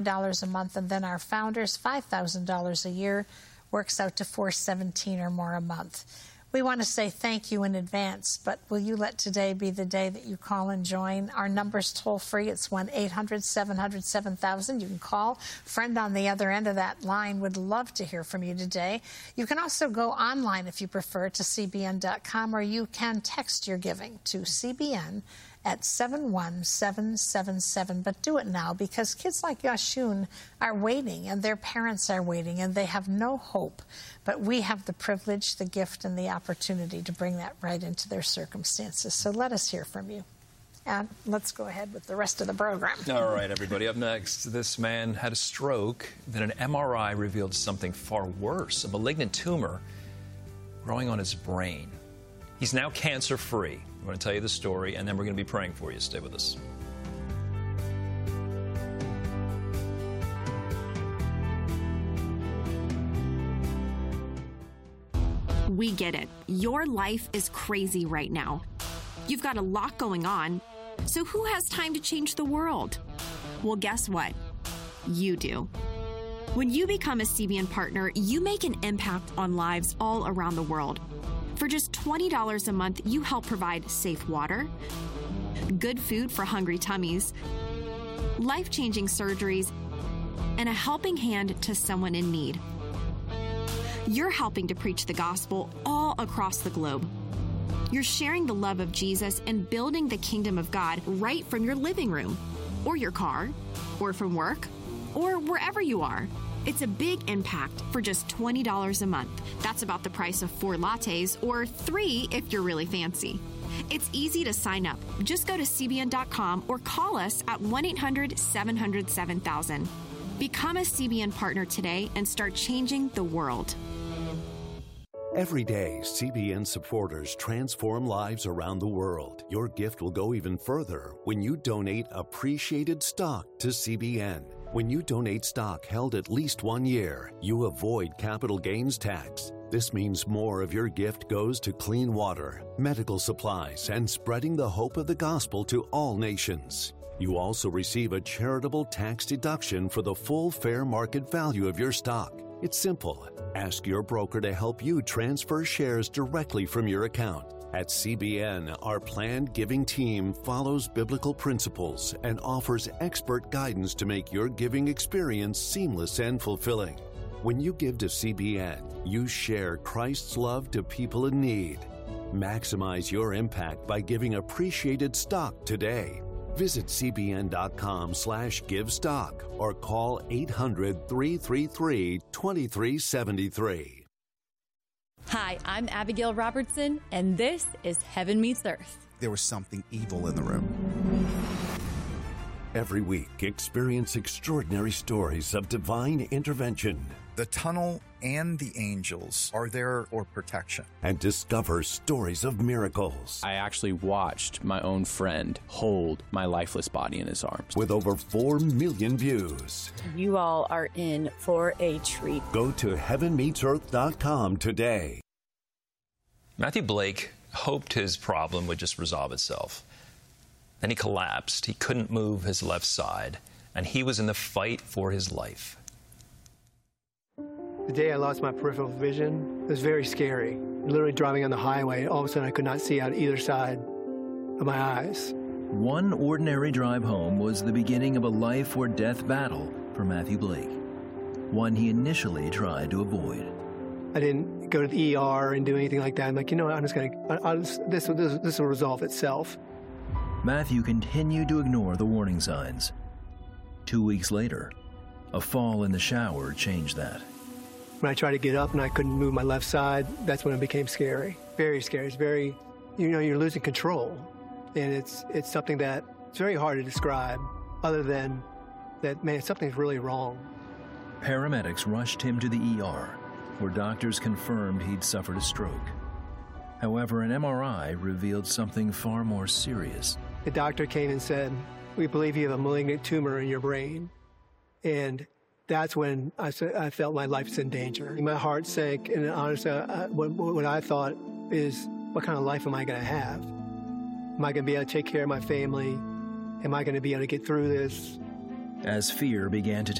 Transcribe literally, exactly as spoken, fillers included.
dollars a month, and then our founders, five thousand dollars a year, works out to four hundred seventeen dollars or more a month. We want to say thank you in advance, but will you let today be the day that you call and join? Our number's toll-free. It's one eight hundred seven hundred seven thousand. You can call. Friend on the other end of that line would love to hear from you today. You can also go online if you prefer to C B N dot com, or you can text your giving to C B N at seven one seven seven seven. But do it now, because kids like Yashun are waiting, and their parents are waiting, and they have no hope. But we have the privilege, the gift, and the opportunity to bring that right into their circumstances. So let us hear from you. And let's go ahead with the rest of the program. All right, everybody. Up next, this man had a stroke. Then an M R I revealed something far worse, a malignant tumor growing on his brain. He's now cancer-free. I'm going to tell you the story, and then we're going to be praying for you. Stay with us. We get it. Your life is crazy right now. You've got a lot going on, so who has time to change the world? Well, guess what? You do. When you become a C B N partner, you make an impact on lives all around the world. For just twenty dollars a month, you help provide safe water, good food for hungry tummies, life-changing surgeries, and a helping hand to someone in need. You're helping to preach the gospel all across the globe. You're sharing the love of Jesus and building the kingdom of God right from your living room, or your car, or from work, or wherever you are. It's a big impact for just twenty dollars a month. That's about the price of four lattes, or three if you're really fancy. It's easy to sign up. Just go to C B N dot com or call us at one eight hundred seven hundred seven thousand. Become a C B N partner today and start changing the world. Every day, C B N supporters transform lives around the world. Your gift will go even further when you donate appreciated stock to C B N. When you donate stock held at least one year, you avoid capital gains tax. This means more of your gift goes to clean water, medical supplies, and spreading the hope of the gospel to all nations. You also receive a charitable tax deduction for the full fair market value of your stock. It's simple. Ask your broker to help you transfer shares directly from your account. At C B N, our planned giving team follows biblical principles and offers expert guidance to make your giving experience seamless and fulfilling. When you give to C B N, you share Christ's love to people in need. Maximize your impact by giving appreciated stock today. Visit C B N dot com slash give stock or call eight hundred three three three two three seven three. Hi, I'm Abigail Robertson, and this is Heaven Meets Earth. There was something evil in the room. Every week, experience extraordinary stories of divine intervention. The tunnel and the angels are there for protection. And discover stories of miracles. I actually watched my own friend hold my lifeless body in his arms. With over four million views. You all are in for a treat. Go to heaven meets earth dot com today. Matthew Blake hoped his problem would just resolve itself. Then he collapsed. He couldn't move his left side, and he was in the fight for his life. The day I lost my peripheral vision, it was very scary. Literally driving on the highway, all of a sudden I could not see out either side of my eyes. One ordinary drive home was the beginning of a life or death battle for Matthew Blake, one he initially tried to avoid. I didn't go to the E R and do anything like that. I'm like, you know what, I'm just going to, this, this, this will resolve itself. Matthew continued to ignore the warning signs. Two weeks later, a fall in the shower changed that. When I tried to get up and I couldn't move my left side, that's when it became scary. Very scary. It's very, you know, you're losing control. And it's it's something that it's very hard to describe other than that, man, something's really wrong. Paramedics rushed him to the E R, where doctors confirmed he'd suffered a stroke. However, an M R I revealed something far more serious. The doctor came and said, we believe you have a malignant tumor in your brain. And that's when I, I felt my life's in danger. My heart sank, and honestly, I, what, what I thought is, what kind of life am I going to have? Am I going to be able to take care of my family? Am I going to be able to get through this? as fear began to